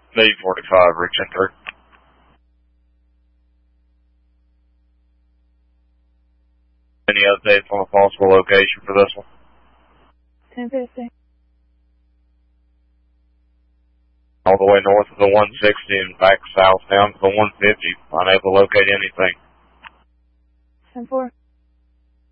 Need 45, reaching through. Any updates on a possible location for this one? 1050. All the way north of the 160 and back south down to the 150. Unable to locate anything. 10-4.